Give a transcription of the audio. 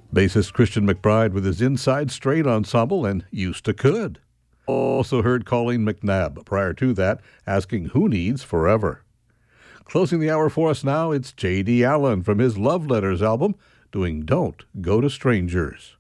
Bassist Christian McBride with his Inside Straight Ensemble and Used to Could. Also heard Colleen McNabb. Prior to that, asking Who Needs Forever. Closing the hour for us now, it's J.D. Allen from his Love Letters album, doing Don't Go to Strangers.